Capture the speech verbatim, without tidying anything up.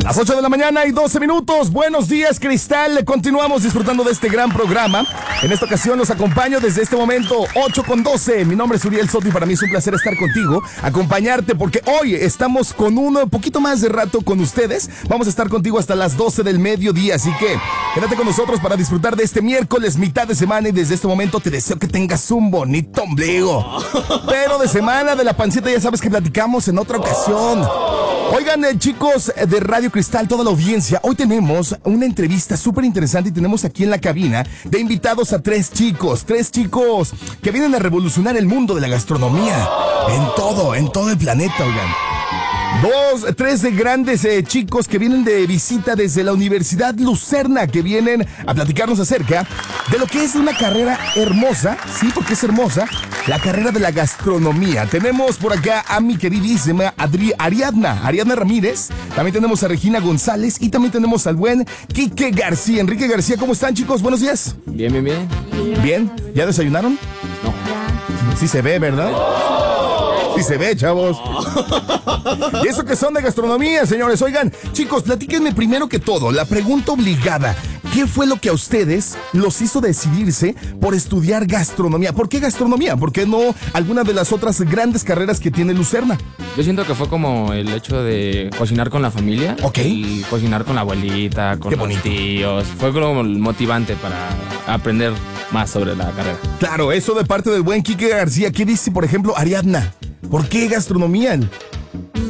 Las ocho de la mañana y doce minutos. Buenos días, Cristal. Continuamos disfrutando de este gran programa. En esta ocasión los acompaño desde este momento, ocho con doce. Mi nombre es Uriel Soto y para mí es un placer estar contigo, acompañarte, porque hoy estamos con un poquito más de rato con ustedes. Vamos a estar contigo hasta las doce del mediodía, así que quédate con nosotros para disfrutar de este miércoles, mitad de semana, y desde este momento te deseo que tengas un bonito ombligo. Pero de semana de la pancita ya sabes que platicamos en otra ocasión. Oigan, eh, chicos de Radio Cristal, toda la audiencia, hoy tenemos una entrevista súper interesante y tenemos aquí en la cabina de invitados a tres chicos, tres chicos que vienen a revolucionar el mundo de la gastronomía en todo, en todo el planeta, oigan. Dos, tres de grandes eh, chicos que vienen de visita desde la Universidad Lucerna, que vienen a platicarnos acerca de lo que es una carrera hermosa, sí, porque es hermosa, la carrera de la gastronomía. Tenemos por acá a mi queridísima Adri Ariadna, Ariadna Ramírez, también tenemos a Regina González y también tenemos al buen Quique García. Enrique García, ¿cómo están, chicos? Buenos días. Bien, bien, bien. ¿Bien? ¿Ya desayunaron? No. Sí se ve, ¿verdad? Sí se ve, chavos. Y eso que son de gastronomía, señores. Oigan, chicos, platíquenme primero que todo, la pregunta obligada. ¿Qué fue lo que a ustedes los hizo decidirse por estudiar gastronomía? ¿Por qué gastronomía? ¿Por qué no alguna de las otras grandes carreras que tiene Lucerna? Yo siento que fue como el hecho de cocinar con la familia. Ok. Y cocinar con la abuelita, con Qué los bonito. tíos. Fue como el motivante para aprender más sobre la carrera. Claro, eso de parte del buen Quique García. ¿Qué dice, por ejemplo, Ariadna? ¿Por qué gastronomía?